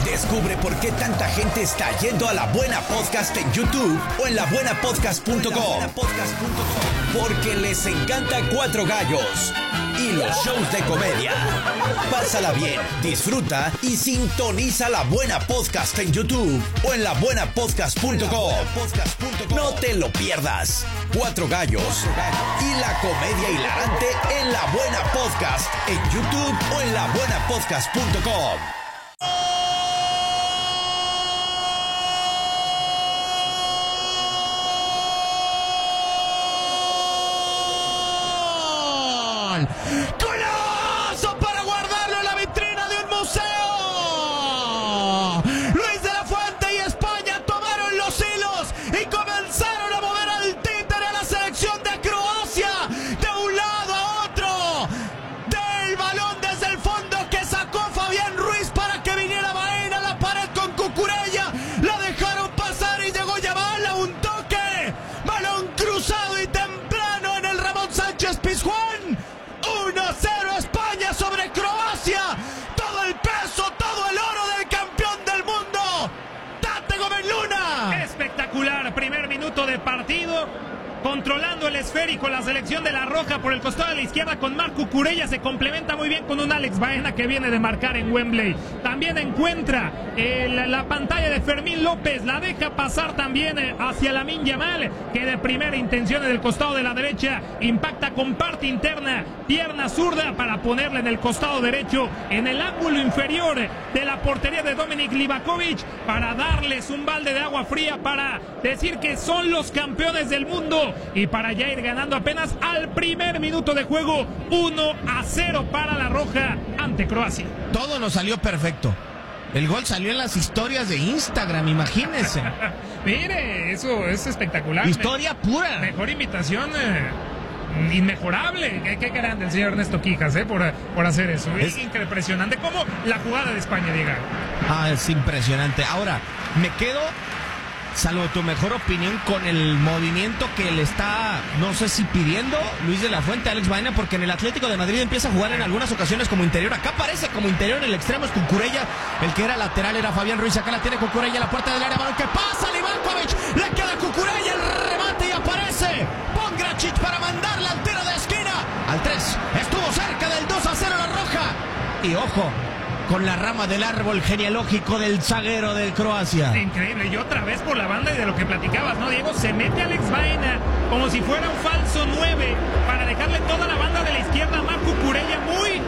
Descubre por qué tanta gente está yendo a La Buena Podcast en YouTube o en labuenapodcast.com. Porque les encanta Cuatro Gallos y los shows de comedia. Pásala bien, disfruta y sintoniza La Buena Podcast en YouTube o en labuenapodcast.com. No te lo pierdas. Cuatro Gallos y la comedia hilarante en La Buena Podcast en YouTube o en labuenapodcast.com. ¡Golazo para guardarlo en la vitrina de un museo! Luis de la Fuente y España tomaron los hilos y comenzaron a mover al títere a la selección de Croacia de un lado a otro. Del balón desde el fondo que sacó Fabián Ruiz para que viniera Baena a la pared con Cucurella. La dejaron pasar y llegó Yamal a un toque. Balón cruzado y temprano en el Ramón Sánchez Pizjuán. 1-0 España sobre Croacia. Todo el peso, todo el oro del campeón del mundo, Tate Gómez Luna. Espectacular, primer minuto de partido. Controlando el esférico, la selección de la Roja por el costado de la izquierda con Marc Cucurella. Se complementa muy bien con un Alex Baena que viene de marcar en Wembley. También encuentra la pantalla de Fermín López. La deja pasar también hacia Lamine Yamal, que de primera intención en el costado de la derecha impacta con parte interna, pierna zurda para ponerle en el costado derecho, en el ángulo inferior de la portería de Dominik Livakovic, para darles un balde de agua fría, para decir que son los campeones del mundo y para ya ir ganando apenas al primer minuto de juego. 1-0 para la Roja ante Croacia. Todo nos salió perfecto. El gol salió en las historias de Instagram, imagínense. Mire, eso es espectacular. Historia pura. Mejor imitación, inmejorable. Qué grande el señor Ernesto Quijas, por hacer eso. Es impresionante como la jugada de España llega. Es impresionante. Ahora, me quedo, salvo tu mejor opinión, con el movimiento que le está, no sé si pidiendo Luis de la Fuente a Alex Baena, porque en el Atlético de Madrid empieza a jugar en algunas ocasiones como interior. Acá aparece como interior, en el extremo es Cucurella. El que era lateral era Fabián Ruiz. Acá la tiene Cucurella, la puerta del área, balón que pasa, Livakovic, le queda Cucurella, el remate y aparece Pongracic para mandarla al tiro de esquina. Al 3, estuvo cerca del 2-0 la Roja. Y ojo, con la rama del árbol genealógico del zaguero de Croacia. Increíble, y otra vez por la banda, y de lo que platicabas, ¿no, Diego? Se mete Alex Baena como si fuera un falso 9 para dejarle toda la banda de la izquierda a Marc Cucurella, muy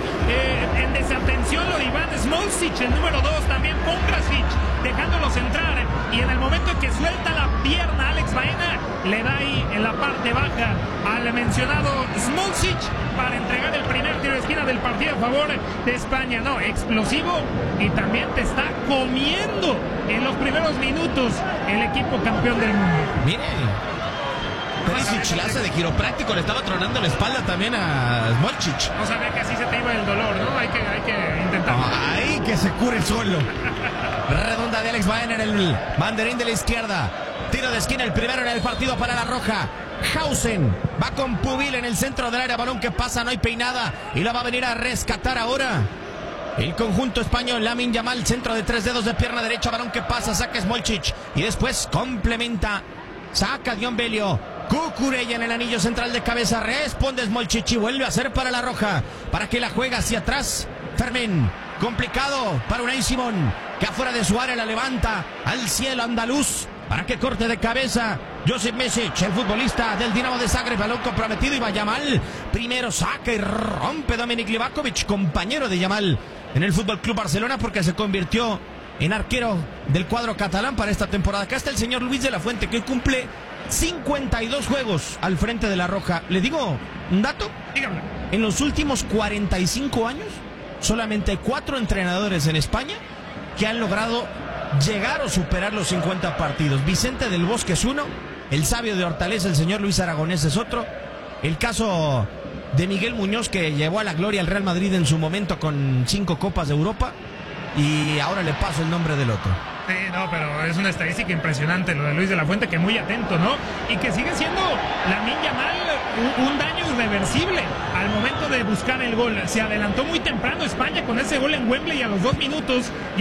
en desatención lo de Iván Smolcic, el número 2, también Pongracic, dejándolos entrar, y en el momento en que suelta la pierna Alex Baena, le da ahí en la parte baja al mencionado Smolcic para entregar el primer tiro de esquina del partido a favor de España. No, explosivo, y también te está comiendo en los primeros minutos el equipo campeón del mundo. Miren, Perisic la hace de quiropráctico, le estaba tronando la espalda también a Smolcic. No sabía que así se te iba el dolor, ¿no? Hay que intentarlo. Ay, que se cure solo. Redonda de Alex Baena en el banderín de la izquierda. Tiro de esquina, el primero en el partido para la Roja. Hausen va con Pubil en el centro del área, balón que pasa, no hay peinada, y la va a venir a rescatar ahora el conjunto español. Lamine Yamal, centro de 3 dedos de pierna derecha, balón que pasa, saca Smolcic y después complementa, saca Dion Belio. Cucurella en el anillo central de cabeza, responde Smolcic y vuelve a hacer para la Roja, para que la juega hacia atrás Fermín. Complicado para Unai Simón, que afuera de su área la levanta al cielo andaluz para que corte de cabeza Josip Mesic, el futbolista del Dinamo de Zagreb. Balón comprometido y va Yamal. Primero saca y rompe Dominik Livakovic, compañero de Yamal en el FC Barcelona, porque se convirtió en arquero del cuadro catalán para esta temporada. Acá está el señor Luis de la Fuente, que cumple 52 juegos al frente de la Roja. ¿Le digo un dato? Dígame. En los últimos 45 años, solamente 4 entrenadores en España que han logrado llegar o superar los 50 partidos. Vicente del Bosque es uno, el sabio de Hortaleza, el señor Luis Aragonés, es otro. El caso de Miguel Muñoz, que llevó a la gloria al Real Madrid en su momento con 5 Copas de Europa, y ahora le paso el nombre del otro. Sí, no, pero es una estadística impresionante lo de Luis de la Fuente, que muy atento, ¿no? Y que sigue siendo Lamine Yamal un daño irreversible al momento de buscar el gol. Se adelantó muy temprano España con ese gol en Wembley, y a los 2 minutos